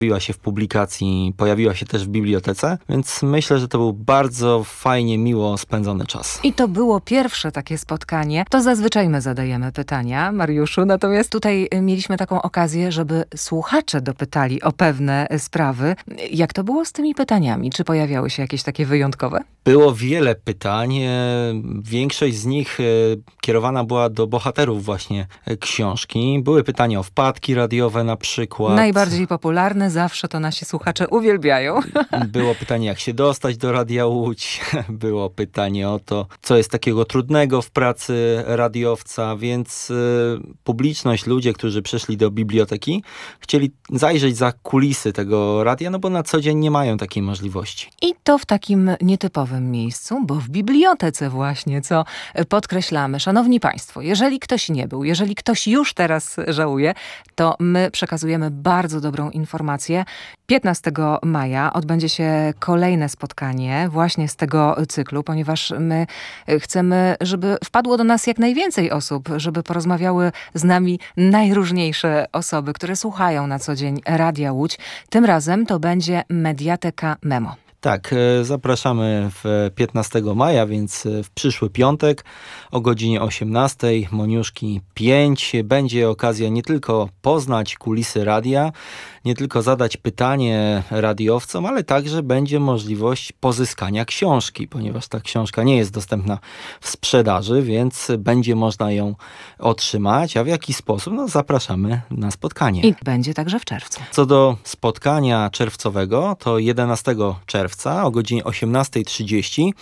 pojawiła się w publikacji, pojawiła się też w bibliotece, więc myślę, że to był bardzo fajnie, miło spędzony czas. I to było pierwsze takie spotkanie. To zazwyczaj my zadajemy pytania, Mariuszu, natomiast tutaj mieliśmy taką okazję, żeby słuchacze dopytali o pewne sprawy. Jak to było z tymi pytaniami? Czy pojawiały się jakieś takie wyjątkowe? Było wiele pytań. Większość z nich kierowana była do bohaterów właśnie książki. Były pytania o wpadki radiowe na przykład. Najbardziej popularne, zawsze to nasi słuchacze uwielbiają. Było pytanie, jak się dostać do Radia Łódź. Było pytanie o to, co jest takiego trudnego w pracy radiowca, więc publiczność, ludzie, którzy przyszli do biblioteki, chcieli zajrzeć za kulisy tego radia, no bo na co dzień nie mają takiej możliwości. I to w takim nietypowym miejscu, bo w bibliotece właśnie, co podkreślamy. Szanowni Państwo, jeżeli ktoś nie był, jeżeli ktoś już teraz żałuje, to my przekazujemy bardzo dobrą informację. 15 maja odbędzie się kolejne spotkanie właśnie z tego cyklu, ponieważ my chcemy, żeby wpadło do nas jak najwięcej osób, żeby porozmawiały z nami najróżniejsze osoby, które słuchają na co dzień Radia Łódź. Tym razem to będzie Mediateka Memo. Tak, zapraszamy w 15 maja, więc w przyszły piątek o godzinie 18, Moniuszki 5. Będzie okazja nie tylko poznać kulisy radia, nie tylko zadać pytanie radiowcom, ale także będzie możliwość pozyskania książki, ponieważ ta książka nie jest dostępna w sprzedaży, więc będzie można ją otrzymać. A w jaki sposób? No, zapraszamy na spotkanie. I będzie także w czerwcu. Co do spotkania czerwcowego, to 11 czerwca o godzinie 18:30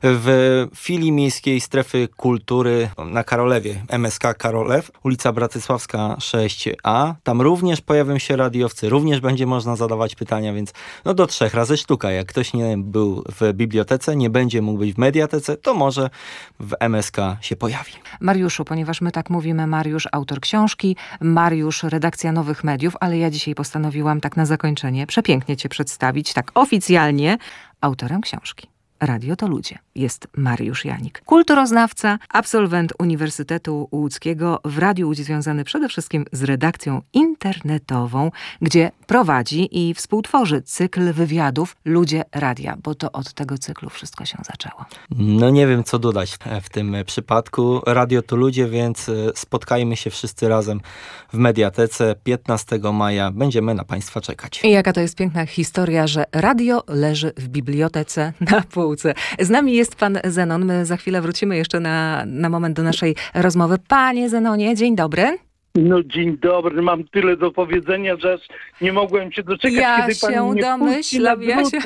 w filii Miejskiej Strefy Kultury na Karolewie, MSK Karolew, ulica Bratysławska 6A. Tam również pojawią się radiowcy, również będzie można zadawać pytania, więc no do 3 razy sztuka. Jak ktoś nie był w bibliotece, nie będzie mógł być w mediatece, to może w MSK się pojawi. Mariuszu, ponieważ my tak mówimy, Mariusz, autor książki, Mariusz, redakcja Nowych Mediów, ale ja dzisiaj postanowiłam tak na zakończenie przepięknie cię przedstawić, tak oficjalnie, autorem książki. Radio to ludzie. Jest Mariusz Janik. Kulturoznawca, absolwent Uniwersytetu Łódzkiego, w Radiu Łódź związany przede wszystkim z redakcją internetową, gdzie prowadzi i współtworzy cykl wywiadów Ludzie Radia, bo to od tego cyklu wszystko się zaczęło. No nie wiem, co dodać w tym przypadku. Radio to ludzie, więc spotkajmy się wszyscy razem w mediatece 15 maja. Będziemy na Państwa czekać. I jaka to jest piękna historia, że radio leży w bibliotece na półce. Z nami jest pan Zenon. My za chwilę wrócimy jeszcze na moment do naszej rozmowy. Panie Zenonie, dzień dobry. No dzień dobry, mam tyle do powiedzenia, że aż nie mogłem się doczekać, kiedy pani mnie domyślam,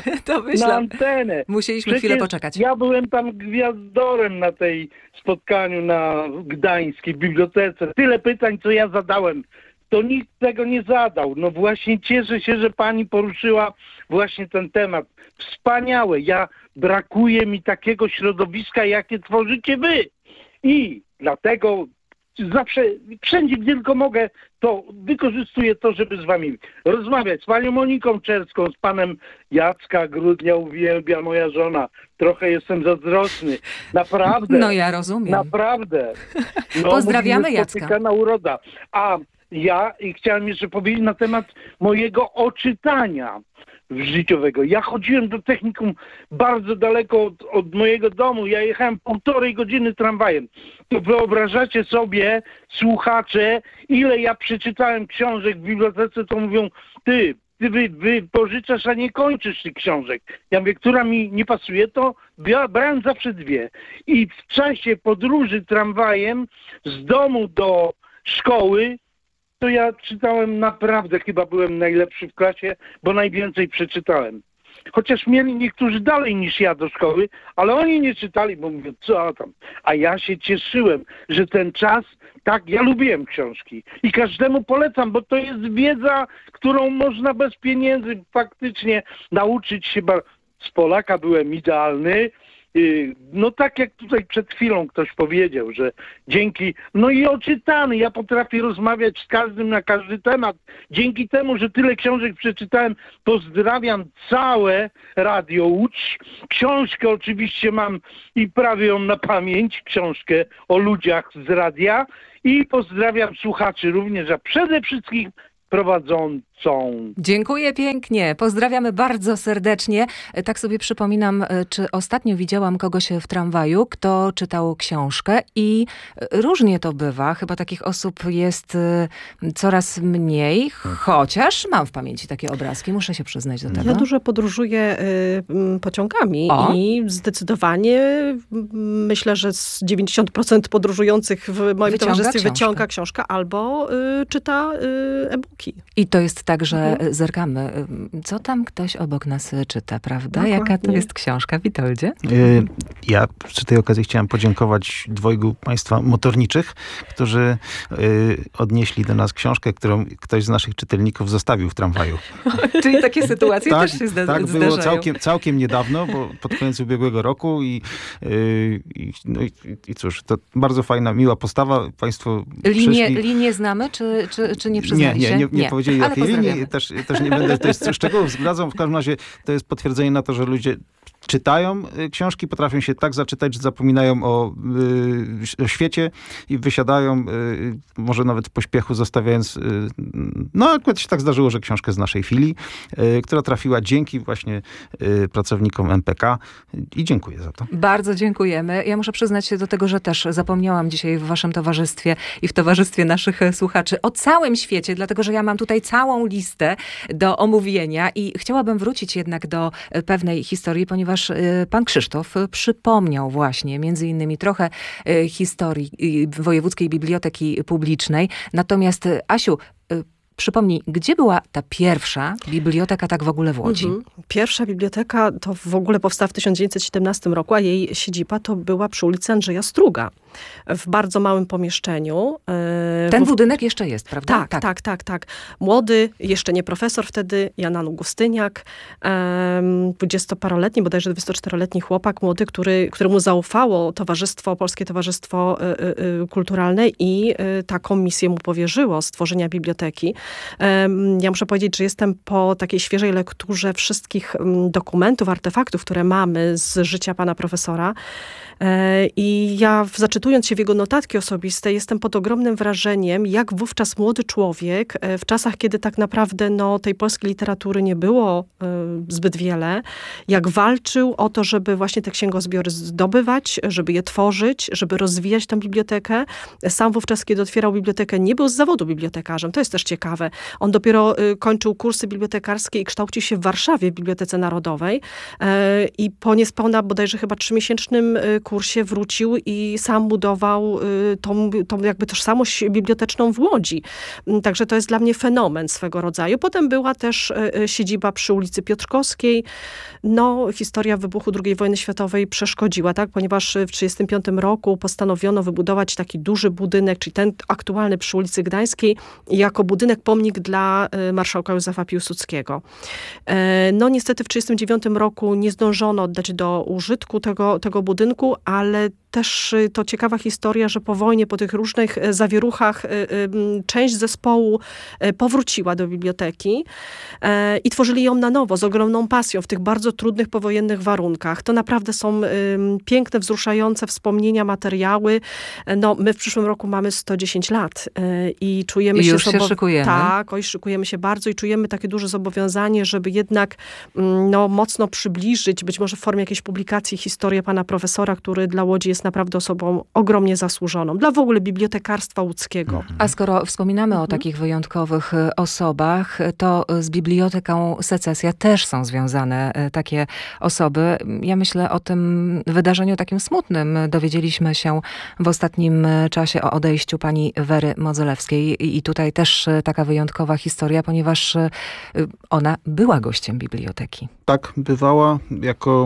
na antenę. Musieliśmy chwilę poczekać. Ja byłem tam gwiazdorem na tej spotkaniu na Gdańskiej bibliotece. Tyle pytań, co ja zadałem, to nikt tego nie zadał. No właśnie cieszę się, że pani poruszyła właśnie ten temat. Wspaniałe. Brakuje mi takiego środowiska, jakie tworzycie wy. I dlatego zawsze, wszędzie, gdzie tylko mogę, to wykorzystuję to, żeby z wami rozmawiać. Z panią Moniką Czerską, z panem Jacka Grudnia, uwielbia moja żona. Trochę jestem zazdrosny. Naprawdę. No ja rozumiem. Naprawdę. No, pozdrawiamy Jacka. Na uroda. A ja chciałem jeszcze powiedzieć na temat mojego oczytania życiowego. Ja chodziłem do technikum bardzo daleko od mojego domu. Ja jechałem 1,5 godziny tramwajem. To wyobrażacie sobie, słuchacze, ile ja przeczytałem książek w bibliotece, to mówią, ty pożyczasz, a nie kończysz tych książek. Ja mówię, która mi nie pasuje, to brałem zawsze 2. I w czasie podróży tramwajem z domu do szkoły, to ja czytałem naprawdę, chyba byłem najlepszy w klasie, bo najwięcej przeczytałem. Chociaż mieli niektórzy dalej niż ja do szkoły, ale oni nie czytali, bo mówię, co tam. A ja się cieszyłem, że ten czas, tak, ja lubiłem książki i każdemu polecam, bo to jest wiedza, którą można bez pieniędzy faktycznie nauczyć się. Z Polaka byłem idealny. No tak jak tutaj przed chwilą ktoś powiedział, że dzięki, no i oczytany, ja potrafię rozmawiać z każdym na każdy temat. Dzięki temu, że tyle książek przeczytałem, pozdrawiam całe Radio Łódź. Książkę oczywiście mam i prawie ją na pamięć, książkę o ludziach z radia i pozdrawiam słuchaczy również, a przede wszystkim prowadzących. są. Dziękuję pięknie. Pozdrawiamy bardzo serdecznie. Tak sobie przypominam, czy ostatnio widziałam kogoś w tramwaju, kto czytał książkę i różnie to bywa. Chyba takich osób jest coraz mniej, chociaż mam w pamięci takie obrazki. Muszę się przyznać do tego. Ja dużo podróżuję pociągami O. i zdecydowanie myślę, że z 90% podróżujących w moim Wyciąga towarzystwie książkę. wyciąga książkę albo czyta e-booki. I to jest tak, że zerkamy, co tam ktoś obok nas czyta, prawda? Dokładnie. Jaka to jest książka, Witoldzie? Ja przy tej okazji chciałem podziękować dwojgu państwa motorniczych, którzy odnieśli do nas książkę, którą ktoś z naszych czytelników zostawił w tramwaju. Czyli takie sytuacje też się tak zdarzają. było całkiem niedawno, bo pod koniec ubiegłego roku i cóż, to bardzo fajna, miła postawa. Państwo przyszli. Linię znamy, czy nie przyznali się? Nie powiedzieli Ale jakiej linii. pozdrawiamy. Też nie będę tutaj szczegółów zdradzał. W każdym razie to jest potwierdzenie na to, że ludzie czytają książki, potrafią się tak zaczytać, że zapominają o świecie i wysiadają, może nawet w pośpiechu zostawiając, akurat się tak zdarzyło, że książkę z naszej filii, która trafiła dzięki właśnie pracownikom MPK i dziękuję za to. Bardzo dziękujemy. Ja muszę przyznać się do tego, że też zapomniałam dzisiaj w waszym towarzystwie i w towarzystwie naszych słuchaczy o całym świecie, dlatego że ja mam tutaj całą listę do omówienia i chciałabym wrócić jednak do pewnej historii, ponieważ pan Krzysztof przypomniał właśnie między innymi trochę historii Wojewódzkiej Biblioteki Publicznej. Natomiast Asiu, przypomnij, gdzie była ta pierwsza biblioteka tak w ogóle w Łodzi? Pierwsza biblioteka to w ogóle powstała w 1917 roku, a jej siedziba to była przy ulicy Andrzeja Struga. W bardzo małym pomieszczeniu. Ten budynek jeszcze jest, prawda? Tak. Młody, jeszcze nie profesor wtedy, Jan Augustyniak, 20-paroletni, bodajże 24-letni chłopak młody, któremu zaufało Polskie Towarzystwo Kulturalne i taką misję mu powierzyło, stworzenia biblioteki. Ja muszę powiedzieć, że jestem po takiej świeżej lekturze wszystkich dokumentów, artefaktów, które mamy z życia pana profesora. I ja, zaczytując się w jego notatki osobiste, jestem pod ogromnym wrażeniem, jak wówczas młody człowiek, w czasach, kiedy tak naprawdę tej polskiej literatury nie było zbyt wiele, jak walczył o to, żeby właśnie te księgozbiory zdobywać, żeby je tworzyć, żeby rozwijać tę bibliotekę. Sam wówczas, kiedy otwierał bibliotekę, nie był z zawodu bibliotekarzem. To jest też ciekawe. On dopiero kończył kursy bibliotekarskie i kształcił się w Warszawie w Bibliotece Narodowej. I po niespełna bodajże chyba 3-miesięcznym kursie wrócił i sam budował tą jakby tożsamość biblioteczną w Łodzi. Także to jest dla mnie fenomen swego rodzaju. Potem była też siedziba przy ulicy Piotrkowskiej. Historia wybuchu II wojny światowej przeszkodziła, tak? Ponieważ w 1935 roku postanowiono wybudować taki duży budynek, czyli ten aktualny przy ulicy Gdańskiej, jako budynek pomnik dla marszałka Józefa Piłsudskiego. Niestety w 1939 roku nie zdążono oddać do użytku tego budynku, ale też to ciekawa historia, że po wojnie, po tych różnych zawieruchach część zespołu powróciła do biblioteki i tworzyli ją na nowo, z ogromną pasją, w tych bardzo trudnych powojennych warunkach. To naprawdę są piękne, wzruszające wspomnienia, materiały. My w przyszłym roku mamy 110 lat i czujemy się... Już się szykujemy. Tak, szykujemy się bardzo i czujemy takie duże zobowiązanie, żeby jednak mocno przybliżyć, być może w formie jakiejś publikacji, historię pana profesora, który dla Łodzi jest naprawdę osobą ogromnie zasłużoną. Dla w ogóle bibliotekarstwa łódzkiego. A skoro wspominamy o takich wyjątkowych osobach, to z Biblioteką Secesja też są związane takie osoby. Ja myślę o tym wydarzeniu takim smutnym. Dowiedzieliśmy się w ostatnim czasie o odejściu pani Wery Modzelewskiej i tutaj też taka wyjątkowa historia, ponieważ ona była gościem biblioteki. Tak, bywała jako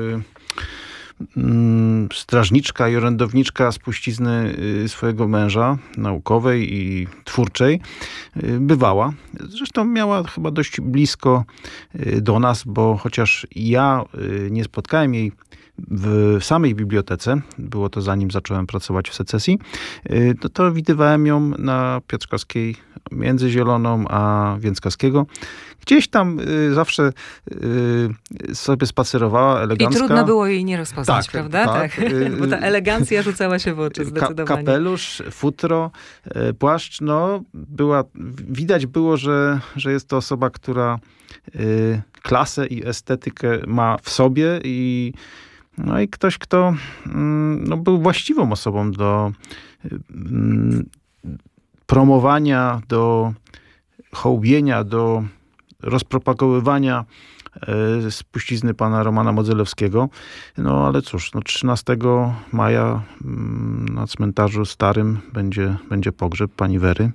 strażniczka i orędowniczka spuścizny swojego męża, naukowej i twórczej, bywała. Zresztą miała chyba dość blisko do nas, bo chociaż ja nie spotkałem jej w samej bibliotece, było to zanim zacząłem pracować w secesji, to widywałem ją na Piotrkowskiej między Zieloną a Więckowskiego. Gdzieś tam zawsze sobie spacerowała, elegancka. I trudno było jej nie rozpoznać, Tak, prawda? tak. Bo ta elegancja rzucała się w oczy zdecydowanie. Kapelusz, futro, płaszcz, widać było, że jest to osoba, która klasę i estetykę ma w sobie i ktoś, kto był właściwą osobą do promowania, do hołbienia, do rozpropagowywania spuścizny pana Romana Modzelewskiego. Ale cóż, 13 maja na cmentarzu starym będzie pogrzeb pani Wery.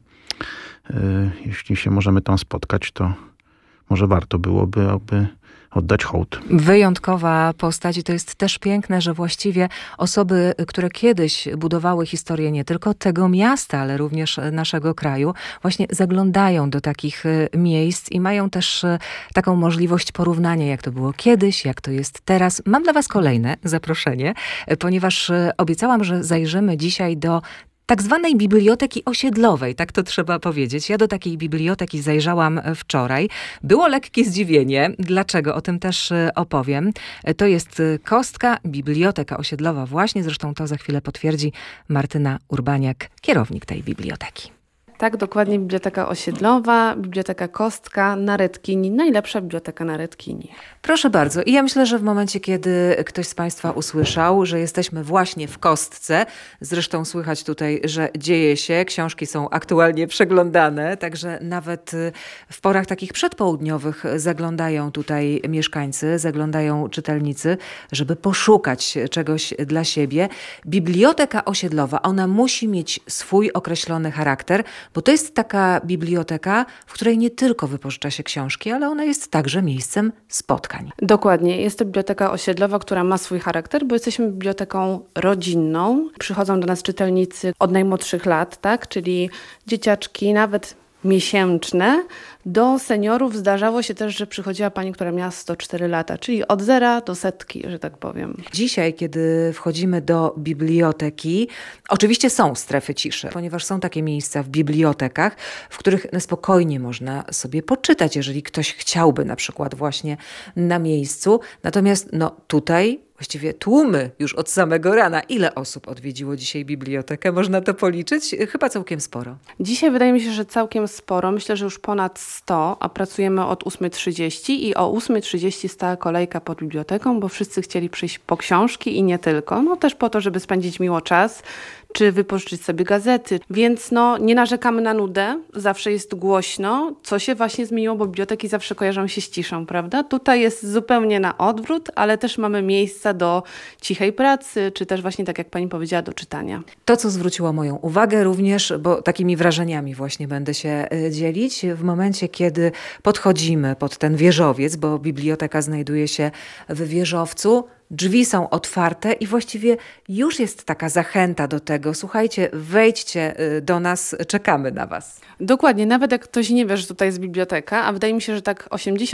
Jeśli się możemy tam spotkać, to może warto byłoby, aby oddać hołd. Wyjątkowa postać i to jest też piękne, że właściwie osoby, które kiedyś budowały historię nie tylko tego miasta, ale również naszego kraju, właśnie zaglądają do takich miejsc i mają też taką możliwość porównania, jak to było kiedyś, jak to jest teraz. Mam dla was kolejne zaproszenie, ponieważ obiecałam, że zajrzymy dzisiaj do tak zwanej biblioteki osiedlowej, tak to trzeba powiedzieć. Ja do takiej biblioteki zajrzałam wczoraj. Było lekkie zdziwienie. Dlaczego? O tym też opowiem. To jest Kostka, biblioteka osiedlowa właśnie. Zresztą to za chwilę potwierdzi Martyna Urbaniak, kierownik tej biblioteki. Tak, dokładnie, biblioteka osiedlowa, biblioteka Kostka na Redkini, najlepsza biblioteka na Redkini. Proszę bardzo. I ja myślę, że w momencie, kiedy ktoś z państwa usłyszał, że jesteśmy właśnie w Kostce, zresztą słychać tutaj, że dzieje się, książki są aktualnie przeglądane, także nawet w porach takich przedpołudniowych zaglądają tutaj mieszkańcy, zaglądają czytelnicy, żeby poszukać czegoś dla siebie. Biblioteka osiedlowa, ona musi mieć swój określony charakter, bo to jest taka biblioteka, w której nie tylko wypożycza się książki, ale ona jest także miejscem spotkań. Dokładnie. Jest to biblioteka osiedlowa, która ma swój charakter, bo jesteśmy biblioteką rodzinną. Przychodzą do nas czytelnicy od najmłodszych lat, tak? Czyli dzieciaczki, nawet miesięczne. Do seniorów zdarzało się też, że przychodziła pani, która miała 104 lata, czyli od 0 do 100, że tak powiem. Dzisiaj, kiedy wchodzimy do biblioteki, oczywiście są strefy ciszy, ponieważ są takie miejsca w bibliotekach, w których spokojnie można sobie poczytać, jeżeli ktoś chciałby na przykład właśnie na miejscu. Natomiast tutaj właściwie tłumy już od samego rana. Ile osób odwiedziło dzisiaj bibliotekę? Można to policzyć? Chyba całkiem sporo. Dzisiaj wydaje mi się, że całkiem sporo. Myślę, że już ponad 100, a pracujemy od 8:30 i o 8:30 stała kolejka pod biblioteką, bo wszyscy chcieli przyjść po książki i nie tylko. Też po to, żeby spędzić miło czas, czy wypożyczyć sobie gazety. Więc nie narzekamy na nudę, zawsze jest głośno, co się właśnie zmieniło, bo biblioteki zawsze kojarzą się z ciszą, prawda? Tutaj jest zupełnie na odwrót, ale też mamy miejsca do cichej pracy, czy też właśnie, tak jak pani powiedziała, do czytania. To, co zwróciło moją uwagę również, bo takimi wrażeniami właśnie będę się dzielić, w momencie, kiedy podchodzimy pod ten wieżowiec, bo biblioteka znajduje się w wieżowcu, drzwi są otwarte i właściwie już jest taka zachęta do tego. Słuchajcie, wejdźcie do nas, czekamy na was. Dokładnie, nawet jak ktoś nie wie, że tutaj jest biblioteka, a wydaje mi się, że tak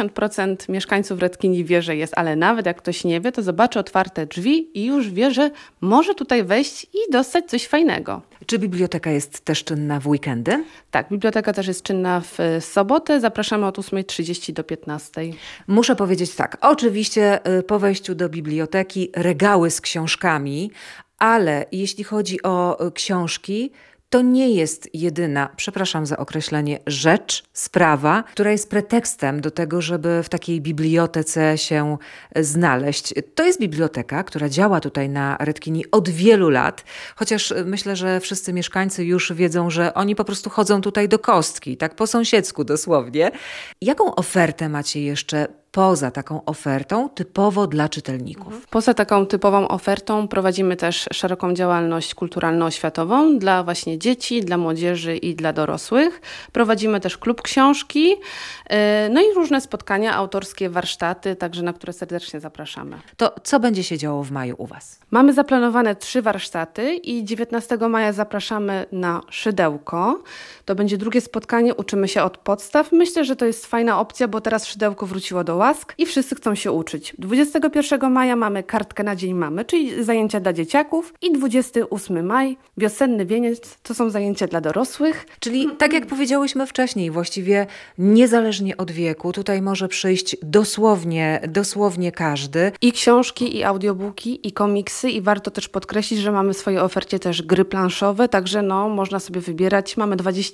80% mieszkańców Redkini wie, że jest, ale nawet jak ktoś nie wie, to zobaczy otwarte drzwi i już wie, że może tutaj wejść i dostać coś fajnego. Czy biblioteka jest też czynna w weekendy? Tak, biblioteka też jest czynna w sobotę. Zapraszamy od 8:30 do 15:00. Muszę powiedzieć tak, oczywiście po wejściu do biblioteki regały z książkami, ale jeśli chodzi o książki, to nie jest jedyna, przepraszam za określenie, rzecz, sprawa, która jest pretekstem do tego, żeby w takiej bibliotece się znaleźć. To jest biblioteka, która działa tutaj na Redkini od wielu lat, chociaż myślę, że wszyscy mieszkańcy już wiedzą, że oni po prostu chodzą tutaj do Kostki, tak po sąsiedzku dosłownie. Jaką ofertę macie jeszcze poza taką ofertą typowo dla czytelników? Poza taką typową ofertą prowadzimy też szeroką działalność kulturalno-oświatową dla właśnie dzieci, dla młodzieży i dla dorosłych. Prowadzimy też klub książki, i różne spotkania autorskie, warsztaty, także na które serdecznie zapraszamy. To co będzie się działo w maju u was? Mamy zaplanowane 3 warsztaty i 19 maja zapraszamy na szydełko. To będzie drugie spotkanie, uczymy się od podstaw. Myślę, że to jest fajna opcja, bo teraz szydełko wróciło do łask. łask i wszyscy chcą się uczyć. 21 maja mamy kartkę na Dzień Mamy, czyli zajęcia dla dzieciaków i 28 maj, wiosenny wieniec, to są zajęcia dla dorosłych. Czyli tak jak powiedziałyśmy wcześniej, właściwie niezależnie od wieku, tutaj może przyjść dosłownie każdy. I książki, i audiobooki, i komiksy i warto też podkreślić, że mamy w swojej ofercie też gry planszowe, także można sobie wybierać. Mamy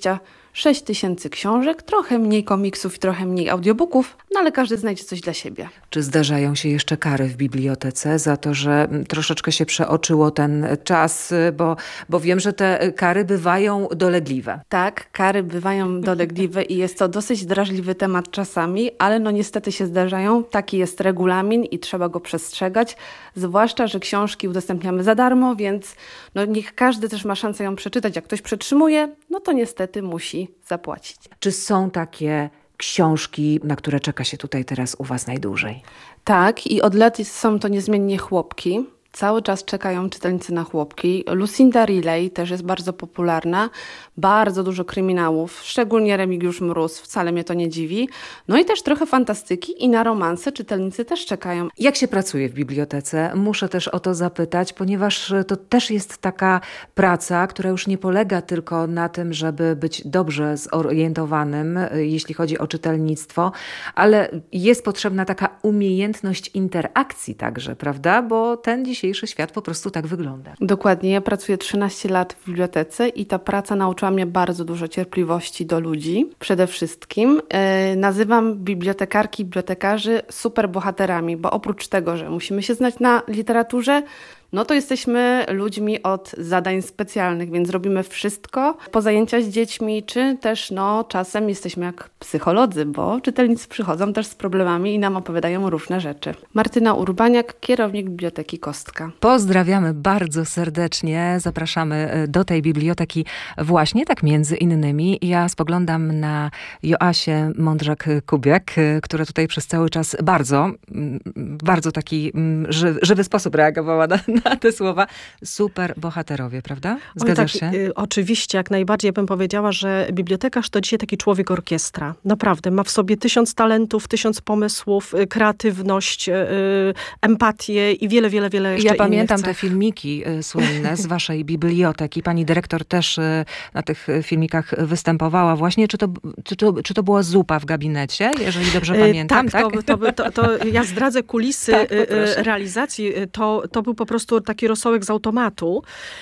26 000 książek, trochę mniej komiksów i trochę mniej audiobooków, ale każdy znajdzie coś dla siebie. Czy zdarzają się jeszcze kary w bibliotece za to, że troszeczkę się przeoczyło ten czas, bo wiem, że te kary bywają dolegliwe. Tak, kary bywają dolegliwe i jest to dosyć drażliwy temat czasami, ale niestety się zdarzają. Taki jest regulamin i trzeba go przestrzegać, zwłaszcza, że książki udostępniamy za darmo, więc niech każdy też ma szansę ją przeczytać. Jak ktoś przetrzymuje, to niestety musi zapłacić. Czy są takie książki, na które czeka się tutaj teraz u was najdłużej? Tak, i od lat są to niezmiennie chłopki. Cały czas czekają czytelnicy na chłopki. Lucinda Riley też jest bardzo popularna. Bardzo dużo kryminałów, szczególnie Remigiusz Mróz, wcale mnie to nie dziwi. I też trochę fantastyki i na romanse czytelnicy też czekają. Jak się pracuje w bibliotece? Muszę też o to zapytać, ponieważ to też jest taka praca, która już nie polega tylko na tym, żeby być dobrze zorientowanym, jeśli chodzi o czytelnictwo, ale jest potrzebna taka umiejętność interakcji także, prawda? Bo ten dzisiejszy świat po prostu tak wygląda. Dokładnie. Ja pracuję 13 lat w bibliotece i ta praca nauczyła mnie bardzo dużo cierpliwości do ludzi. Przede wszystkim nazywam bibliotekarki, bibliotekarzy superbohaterami, bo oprócz tego, że musimy się znać na literaturze, to jesteśmy ludźmi od zadań specjalnych, więc robimy wszystko po zajęciach z dziećmi, czy też czasem jesteśmy jak psycholodzy, bo czytelnicy przychodzą też z problemami i nam opowiadają różne rzeczy. Martyna Urbaniak, kierownik Biblioteki Kostka. Pozdrawiamy bardzo serdecznie, zapraszamy do tej biblioteki właśnie, tak między innymi. Ja spoglądam na Joasię Mądrzak-Kubiak, która tutaj przez cały czas bardzo taki żywy sposób reagowała na te słowa. Super bohaterowie, prawda? Zgadzasz się? Oczywiście, jak najbardziej. Ja bym powiedziała, że bibliotekarz to dzisiaj taki człowiek orkiestra. Naprawdę. Ma w sobie 1000 talentów, 1000 pomysłów, kreatywność, empatię i wiele jeszcze innych Ja pamiętam cech. te filmiki słynne z waszej biblioteki. Pani dyrektor też na tych filmikach występowała właśnie. Czy to była zupa w gabinecie, jeżeli dobrze pamiętam? Tak? To ja zdradzę kulisy realizacji. To był po prostu taki rosołek z automatu,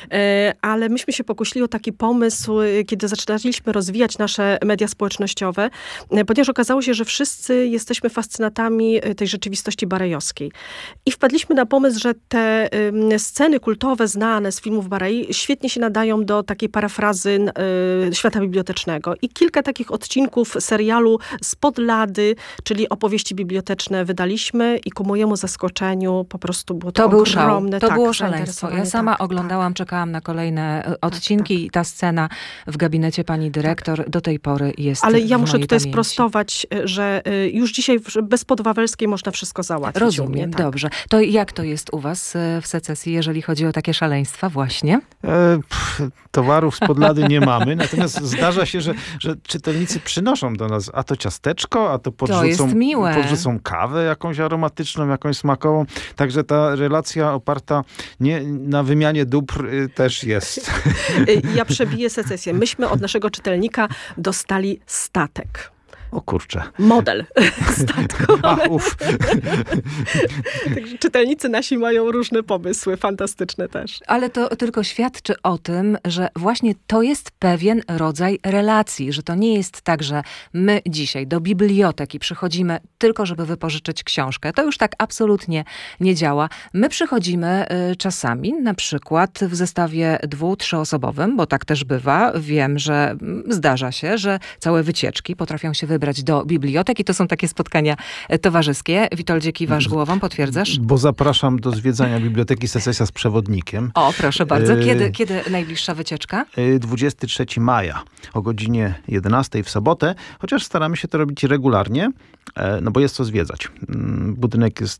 ale myśmy się pokusili o taki pomysł, kiedy zaczynaliśmy rozwijać nasze media społecznościowe, ponieważ okazało się, że wszyscy jesteśmy fascynatami tej rzeczywistości barejowskiej. I wpadliśmy na pomysł, że te sceny kultowe znane z filmów Barei świetnie się nadają do takiej parafrazy świata bibliotecznego. I kilka takich odcinków serialu Spod lady, czyli opowieści biblioteczne wydaliśmy i ku mojemu zaskoczeniu po prostu było to ogromne. To było szaleństwo. Ja sama oglądałam, czekałam na kolejne odcinki i ta scena w gabinecie pani dyrektor do tej pory jest Ale ja muszę tutaj pamięci. sprostować, że już dzisiaj bez podwawelskiej można wszystko załatwić. Rozumiem, dobrze. To jak to jest u was w secesji, jeżeli chodzi o takie szaleństwa właśnie? Towarów spod lady nie mamy, natomiast zdarza się, że czytelnicy przynoszą do nas a to ciasteczko, a to podrzucą kawę jakąś aromatyczną, jakąś smakową. Także ta relacja oparta na wymianie dóbr też jest. Ja przebiję secesję. Myśmy od naszego czytelnika dostali statek. O kurczę. Model statku. Także czytelnicy nasi mają różne pomysły, fantastyczne też. Ale to tylko świadczy o tym, że właśnie to jest pewien rodzaj relacji, że to nie jest tak, że my dzisiaj do biblioteki przychodzimy tylko, żeby wypożyczyć książkę. To już tak absolutnie nie działa. My przychodzimy czasami, na przykład w zestawie 2-3-osobowym, bo tak też bywa. Wiem, że zdarza się, że całe wycieczki potrafią się wybrać do bibliotek i to są takie spotkania towarzyskie. Witoldzie, kiwasz głową, potwierdzasz? Bo zapraszam do zwiedzania Biblioteki Secesja z przewodnikiem. O, proszę bardzo. Kiedy najbliższa wycieczka? 23 maja o godzinie 11 w sobotę, chociaż staramy się to robić regularnie, no bo jest co zwiedzać. Budynek jest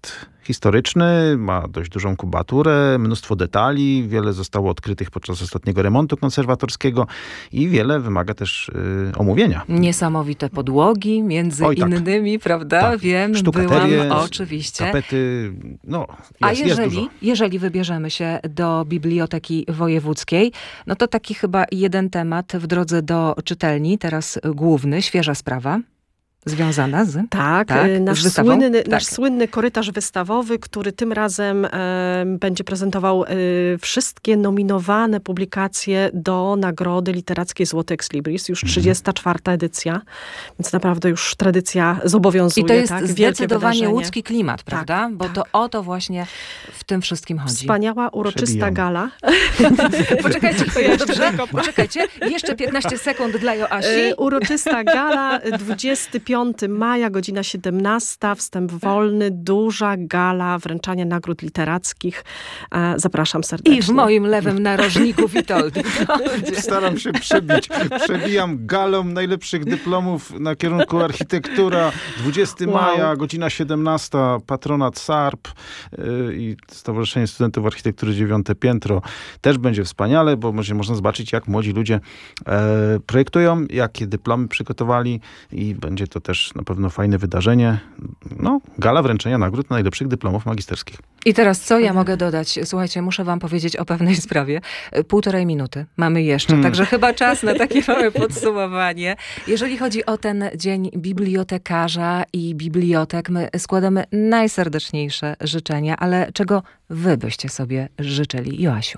historyczny, ma dość dużą kubaturę, mnóstwo detali, wiele zostało odkrytych podczas ostatniego remontu konserwatorskiego i wiele wymaga też omówienia. Niesamowite podłogi, między innymi, prawda? Tak. Wiem, Sztukaterie, byłam oczywiście. Tapety, A jest dużo. jeżeli wybierzemy się do Biblioteki Wojewódzkiej, no to taki chyba jeden temat w drodze do czytelni, teraz główny, świeża sprawa. Związana z? Tak, nasz słynny korytarz wystawowy, który tym razem będzie prezentował wszystkie nominowane publikacje do Nagrody Literackiej Złoty Ex Libris. Już 34. edycja, więc naprawdę już tradycja zobowiązuje. I to jest tak? zdecydowanie łódzki klimat, prawda? Tak, bo tak. to o to właśnie w tym wszystkim chodzi. Wspaniała, uroczysta gala. Poczekajcie chwilę, dobrze? Poczekajcie, jeszcze 15 sekund dla Joasi. Uroczysta gala, 25 maja, godzina 17, wstęp wolny, duża gala wręczania nagród literackich. Zapraszam serdecznie. I w moim lewym narożniku Witold. Staram się przebić. Przebijam galą najlepszych dyplomów na kierunku architektura. 20 maja, godzina 17, patronat SARP i Stowarzyszenie Studentów Architektury 9 piętro. Też będzie wspaniale, bo będzie można zobaczyć, jak młodzi ludzie projektują, jakie dyplomy przygotowali i będzie to też na pewno fajne wydarzenie. Gala wręczenia nagród najlepszych dyplomów magisterskich. I teraz co ja mogę dodać? Słuchajcie, muszę wam powiedzieć o pewnej sprawie. 1,5 minuty mamy jeszcze, także chyba czas na takie małe podsumowanie. Jeżeli chodzi o ten dzień bibliotekarza i bibliotek, my składamy najserdeczniejsze życzenia, ale czego wy byście sobie życzyli? Joasiu.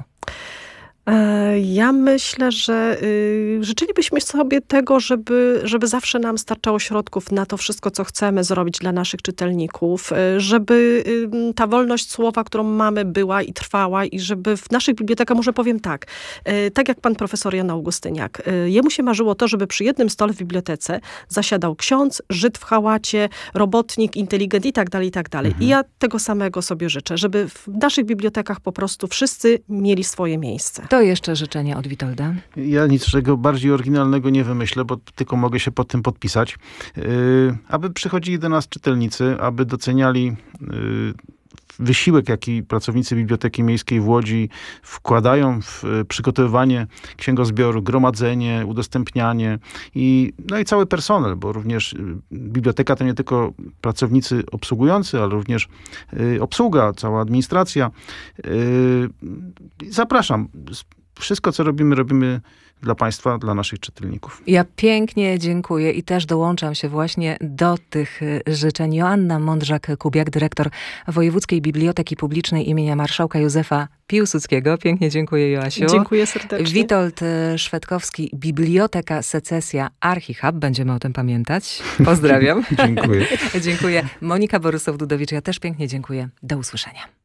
Ja myślę, że życzylibyśmy sobie tego, żeby zawsze nam starczało środków na to wszystko, co chcemy zrobić dla naszych czytelników, żeby ta wolność słowa, którą mamy, była i trwała i żeby w naszych bibliotekach, może powiem tak jak pan profesor Jan Augustyniak, jemu się marzyło to, żeby przy jednym stole w bibliotece zasiadał ksiądz, Żyd w hałacie, robotnik, inteligent i tak dalej, i tak dalej. I ja tego samego sobie życzę, żeby w naszych bibliotekach po prostu wszyscy mieli swoje miejsce. To jeszcze życzenie od Witolda. Ja niczego bardziej oryginalnego nie wymyślę, bo tylko mogę się pod tym podpisać. Aby przychodzili do nas czytelnicy, aby doceniali wysiłek, jaki pracownicy Biblioteki Miejskiej w Łodzi wkładają w przygotowywanie księgozbioru, gromadzenie, udostępnianie i cały personel, bo również biblioteka to nie tylko pracownicy obsługujący, ale również obsługa, cała administracja. Zapraszam. Wszystko, co robimy dla Państwa, dla naszych czytelników. Ja pięknie dziękuję i też dołączam się właśnie do tych życzeń. Joanna Mądrzak-Kubiak, dyrektor Wojewódzkiej Biblioteki Publicznej imienia Marszałka Józefa Piłsudskiego. Pięknie dziękuję, Joasiu. Dziękuję serdecznie. Witold Szwedkowski, Biblioteka Secesja ArchiHub. Będziemy o tym pamiętać. Pozdrawiam. Dziękuję. Dziękuję. Monika Borysow-Dudowicz, ja też pięknie dziękuję. Do usłyszenia.